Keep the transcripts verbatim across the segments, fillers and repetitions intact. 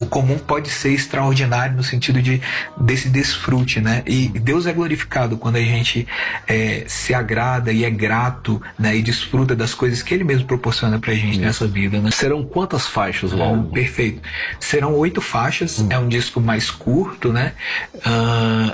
comum pode ser extraordinário no sentido de desse desfrute, né? E Deus é glorificado quando a gente é, se agrada e é grato, né? E desfruta das coisas que Ele mesmo proporciona pra gente Isso. nessa vida, né? Serão quantas faixas o álbum? Ah, perfeito. Serão oito faixas, hum. é um disco mais curto, né? Uh,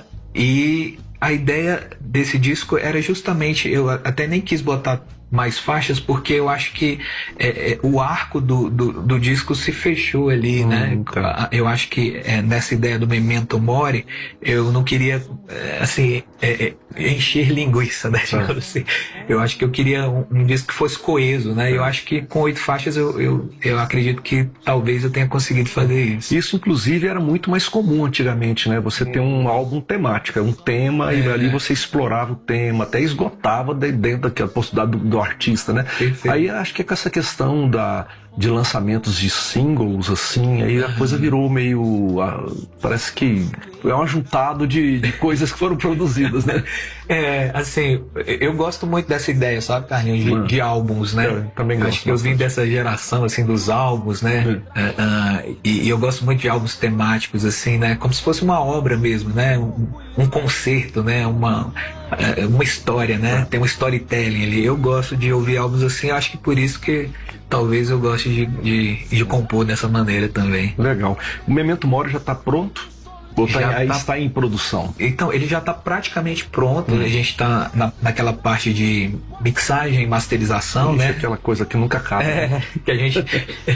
e a ideia desse disco era justamente, eu até nem quis botar mais faixas, porque eu acho que é, é, o arco do, do, do disco se fechou ali, hum, né? Tá. Eu acho que é, nessa ideia do Memento Mori, eu não queria, é, assim, é, é, encher linguiça, né? Tá. Assim. Eu acho que eu queria um, um disco que fosse coeso, né? É. Eu acho que com oito faixas eu, eu, eu acredito que talvez eu tenha conseguido fazer isso. Isso, inclusive, era muito mais comum antigamente, né? Você é. ter um álbum temático, um tema, é. e ali você explorava o tema, até esgotava dentro daquela possibilidade do, do artista, né? Perfeito. Aí acho que é com essa questão da, de lançamentos de singles, assim, aí a coisa virou meio... Uh, parece que é um ajuntado de, de coisas que foram produzidas, né? É, assim, eu gosto muito dessa ideia, sabe, Carlinhos, de, de álbuns, né? Eu também gosto. Acho que eu vim dessa geração, assim, dos álbuns, né? É. Uh, uh, e, e eu gosto muito de álbuns temáticos, assim, né? Como se fosse uma obra mesmo, né? Um, um concerto, né? Uma, uh, uma história, né? É. Tem um storytelling ali. Eu gosto de ouvir álbuns assim, acho que por isso que talvez eu goste de, de, de compor dessa maneira também. Legal. O Memento Mori já está pronto? Ou já tá, aí tá, está em produção? Então, ele já está praticamente pronto. Hum. A gente está na, naquela parte de mixagem e masterização, Isso, né? Aquela coisa que nunca acaba. É, né? que a gente...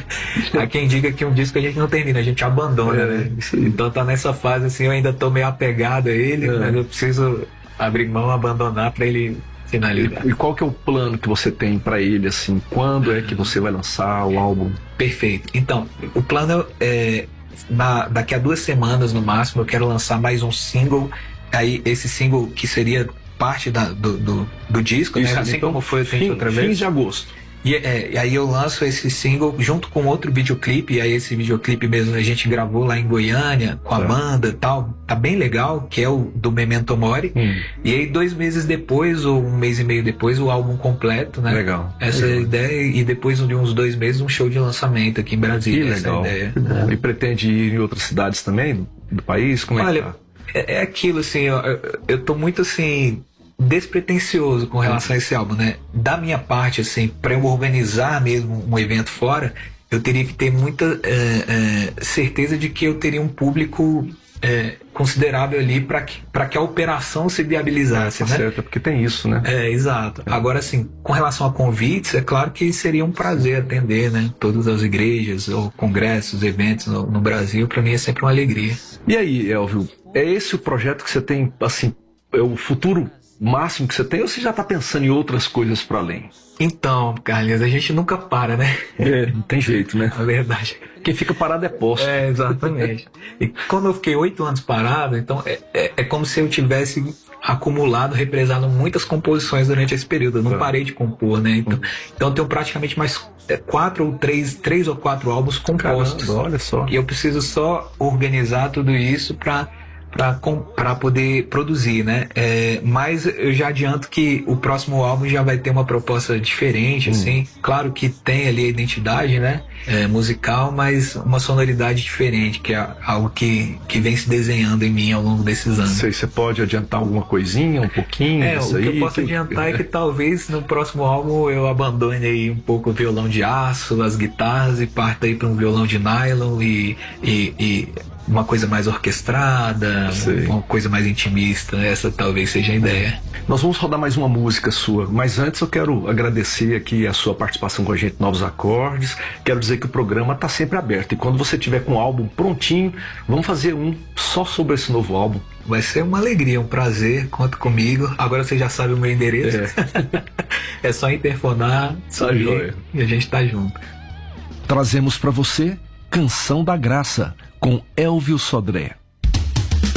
Há quem diga que um disco a gente não termina, a gente abandona, é, né? Então tá nessa fase, assim, eu ainda tô meio apegado a ele, é. mas eu preciso abrir mão, abandonar para ele finalizar. E, e qual que é o plano que você tem para ele, assim? Quando é que você vai lançar o álbum? Perfeito. Então, o plano é... Na, daqui a duas semanas no máximo eu quero lançar mais um single. Aí esse single que seria parte da, do, do, do disco, Isso, né? Assim então, como foi fim, outra vez. Fim de agosto. E, é, e aí eu lanço esse single junto com outro videoclipe. E aí esse videoclipe mesmo a gente gravou lá em Goiânia com a é. banda e tal. Tá bem legal, que é o do Memento Mori. Hum. E aí dois meses depois, ou um mês e meio depois, o álbum completo, né? Legal. Essa legal. é a ideia. E depois de uns dois meses, um show de lançamento aqui em Brasília. Que legal. Essa é a ideia. É. E pretende ir em outras cidades também do país? Como Olha, é que tá? É, é aquilo assim, eu, eu tô muito assim... despretensioso com relação a esse álbum, né? Da minha parte, assim, para eu organizar mesmo um evento fora, eu teria que ter muita é, é, certeza de que eu teria um público é, considerável ali para que, para que a operação se viabilizasse, né? Certo, porque tem isso, né? É, exato. É. Agora, assim, com relação a convites, é claro que seria um prazer atender, né? Todas as igrejas, ou congressos, eventos no, no Brasil, para mim é sempre uma alegria. E aí, Elvio, é esse o projeto que você tem, assim, é o futuro máximo que você tem, ou você já está pensando em outras coisas para além? Então, Carlinhos, a gente nunca para, né? É, não tem jeito, né? A verdade. Quem fica parado é posto. É, exatamente. E como eu fiquei oito anos parado, então é, é, é como se eu tivesse acumulado, represado muitas composições durante esse período. Eu não é. parei de compor, né? Então, então eu tenho praticamente mais quatro ou três, três ou quatro álbuns compostos. Caramba, olha só. E eu preciso só organizar tudo isso para para poder produzir, né? É, mas eu já adianto que o próximo álbum já vai ter uma proposta diferente, hum. assim. Claro que tem ali a identidade, né? É, musical, mas uma sonoridade diferente, que é algo que, que vem se desenhando em mim ao longo desses anos. Sei, você pode adiantar alguma coisinha, um pouquinho? É, disso o que aí, eu posso que... adiantar é que talvez no próximo álbum eu abandone aí um pouco o violão de aço, as guitarras, e parta aí para um violão de nylon e, e, e uma coisa mais orquestrada, Sei. uma coisa mais intimista. Essa talvez seja a ideia. Nós vamos rodar mais uma música sua, mas antes eu quero agradecer aqui a sua participação com a gente, Novos Acordes. Quero dizer que o programa está sempre aberto, e quando você tiver com o álbum prontinho, vamos fazer um só sobre esse novo álbum. Vai ser uma alegria, um prazer, conta comigo. Agora você já sabe o meu endereço. É, é só interfonar, só joia, e a gente tá junto. Trazemos para você Canção da Graça, com Elvio Sodré.